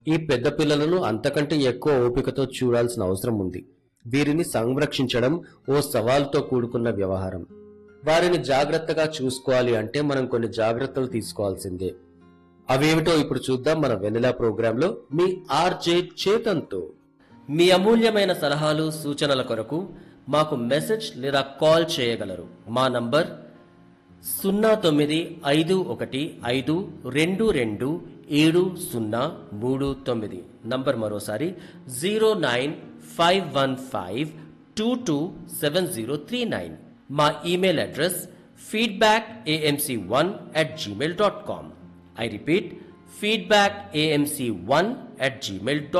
ఈ పెద్ద పిల్లలను అంతకంటే ఎక్కువ ఓపికతో చూడాల్సిన అవసరం ఉంది. వీరిని సంరక్షించడం ఓ సవాలుతో కూడుకున్న వ్యవహారం. వారిని జాగ్రత్తగా చూసుకోవాలి అంటే మనం కొన్ని జాగ్రత్తలు తీసుకోవాల్సిందే. అవేమిటో ఇప్పుడు చూద్దాం మన వెన్నెలా ప్రోగ్రాంలో మీ ఆర్జే చేతన్తో. మీ అమూల్యమైన సలహాలు సూచనల కొరకు మాకు మెసేజ్ లేదా కాల్ చేయగలరు. మా నంబర్ 0951522739. నంబర్ మరోసారి 09515227039. మా email address feedbackamc1@gmail.com. I repeat, feedbackamc1@gmail.com.